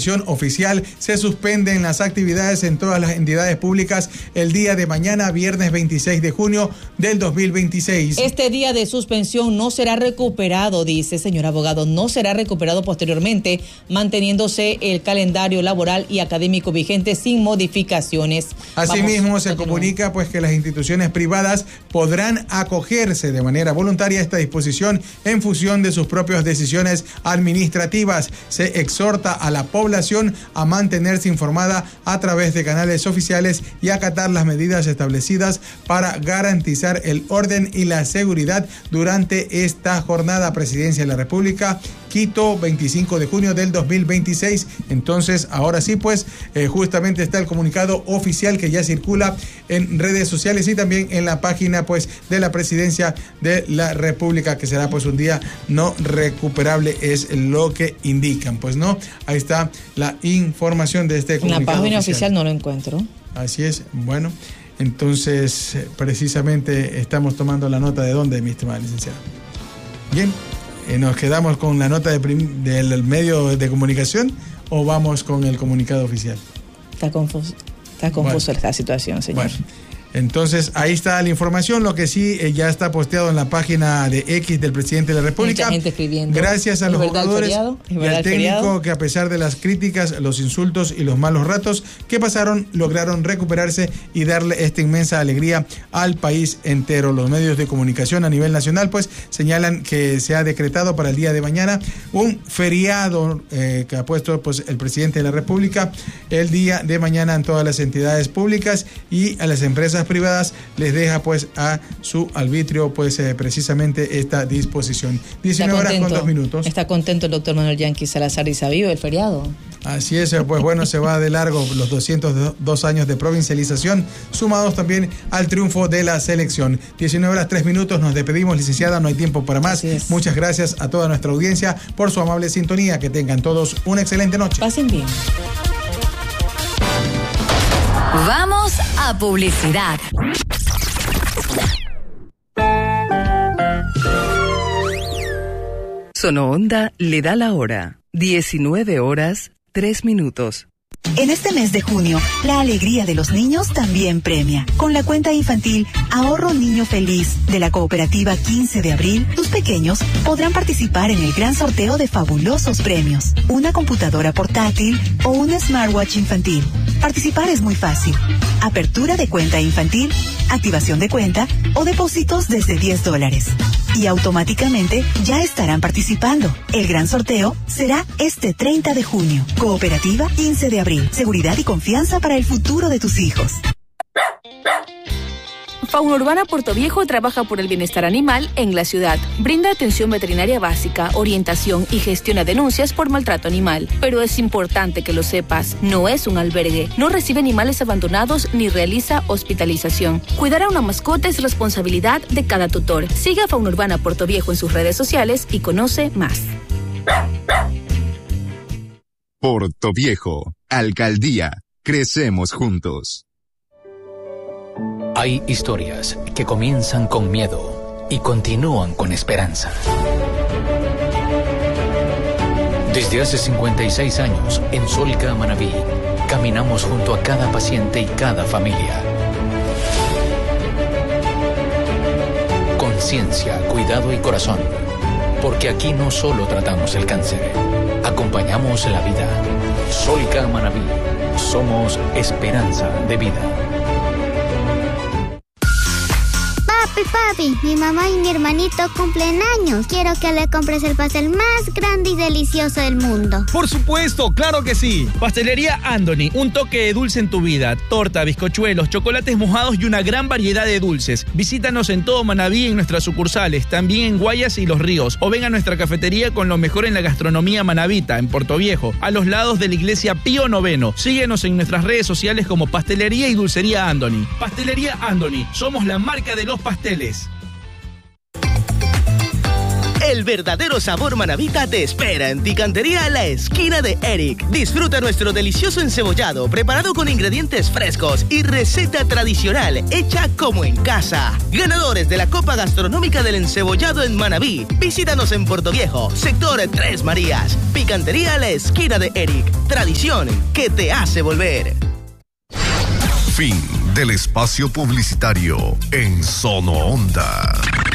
disposición oficial. Se suspenden las actividades en todas las entidades públicas el día de mañana, viernes 26 de junio del 2026. Este día de suspensión no será recuperado, dice, señor abogado, no será recuperado posteriormente, manteniéndose el calendario laboral y académico vigente sin modificaciones. Asimismo, se comunica pues que las instituciones privadas podrán acogerse de manera voluntaria a esta disposición en función de sus propias decisiones administrativas. Se exhorta a la población a mantenerse informada a través de canales oficiales y acatar las medidas establecidas para garantizar el orden y la seguridad durante esta jornada. Presidencia de la República, Quito, 25 de junio del 2026. Entonces, ahora sí, pues, justamente está el comunicado oficial que ya circula en redes sociales y también en la página, pues, de la Presidencia de la República, que será, pues, un día no recuperable, es lo que indican. Pues, ¿no? Ahí está la información de este comunicado. En la página oficial no lo encuentro. Así es. Bueno, entonces, precisamente estamos tomando la nota de dónde, mi estimada licenciada. Bien. ¿Nos quedamos con la nota del medio de comunicación o vamos con el comunicado oficial? Está confuso esta situación, señor. Bueno, entonces ahí está la información, lo que sí ya está posteado en la página de X del presidente de la República. Mucha gente escribiendo. Gracias a los jugadores y al técnico que, a pesar de las críticas, los insultos y los malos ratos que pasaron, lograron recuperarse y darle esta inmensa alegría al país entero. Los medios de comunicación a nivel nacional pues señalan que se ha decretado para el día de mañana un feriado que ha puesto pues el presidente de la República el día de mañana en todas las entidades públicas, y a las empresas privadas les deja pues a su arbitrio pues precisamente esta disposición. 19 horas con 2 minutos. ¿Está contento el doctor Manuel Yanqui Salazar Izavivo del feriado? Así es, pues bueno, se va de largo los 202 años de provincialización, sumados también al triunfo de la selección. 19 horas 3 minutos, nos despedimos, licenciada, no hay tiempo para más. Muchas gracias a toda nuestra audiencia por su amable sintonía, que tengan todos una excelente noche. Pasen bien. Vamos a publicidad. Sonoonda le da la hora. 19 horas, 3 minutos. En este mes de junio, la alegría de los niños también premia. Con la cuenta infantil Ahorro Niño Feliz de la cooperativa 15 de abril, tus pequeños podrán participar en el gran sorteo de fabulosos premios. Una computadora portátil o un smartwatch infantil. Participar es muy fácil. Apertura de cuenta infantil, activación de cuenta o depósitos desde $10. Y automáticamente ya estarán participando. El gran sorteo será este 30 de junio. Cooperativa 15 de abril. Seguridad y confianza para el futuro de tus hijos. Fauna Urbana Puerto Viejo trabaja por el bienestar animal en la ciudad. Brinda atención veterinaria básica, orientación y gestiona denuncias por maltrato animal. Pero es importante que lo sepas, no es un albergue, no recibe animales abandonados ni realiza hospitalización. Cuidar a una mascota es responsabilidad de cada tutor. Sigue a Fauna Urbana Puerto Viejo en sus redes sociales y conoce más. Puerto Viejo, Alcaldía, crecemos juntos. Hay historias que comienzan con miedo y continúan con esperanza. Desde hace 56 años, en Solca Manabí, caminamos junto a cada paciente y cada familia. Conciencia, cuidado y corazón. Porque aquí no solo tratamos el cáncer, acompañamos la vida. Solca Manabí, somos esperanza de vida. Papi, mi mamá y mi hermanito cumplen años. Quiero que le compres el pastel más grande y delicioso del mundo. Por supuesto, claro que sí. Pastelería Andoni, un toque de dulce en tu vida. Torta, bizcochuelos, chocolates mojados y una gran variedad de dulces. Visítanos en todo Manabí en nuestras sucursales, también en Guayas y Los Ríos. O ven a nuestra cafetería con lo mejor en la gastronomía manabita, en Puerto Viejo, a los lados de la iglesia Pío IX. Síguenos en nuestras redes sociales como Pastelería y Dulcería Andoni. Pastelería Andoni, somos la marca de los pasteles. El verdadero sabor manabita te espera en Picantería La Esquina de Eric. Disfruta nuestro delicioso encebollado preparado con ingredientes frescos y receta tradicional hecha como en casa. Ganadores de la Copa Gastronómica del Encebollado en Manabí. Visítanos en Portoviejo, sector Tres Marías. Picantería La Esquina de Eric. Tradición que te hace volver. Fin del espacio publicitario en Sono Onda.